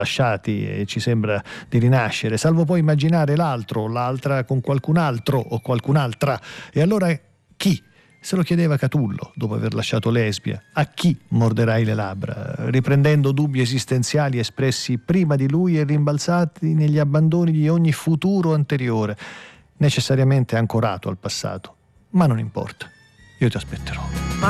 lasciati e ci sembra di rinascere, salvo poi immaginare l'altro o l'altra con qualcun altro o qualcun'altra. E allora chi? Se lo chiedeva Catullo dopo aver lasciato Lesbia. A chi morderai le labbra? Riprendendo dubbi esistenziali espressi prima di lui e rimbalzati negli abbandoni di ogni futuro anteriore, necessariamente ancorato al passato. Ma non importa, io ti aspetterò.